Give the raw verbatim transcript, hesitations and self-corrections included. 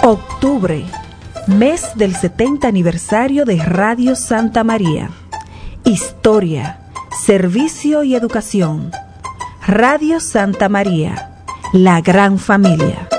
Octubre, mes del setenta aniversario de Radio Santa María. Historia, servicio y educación. Radio Santa María, la gran familia.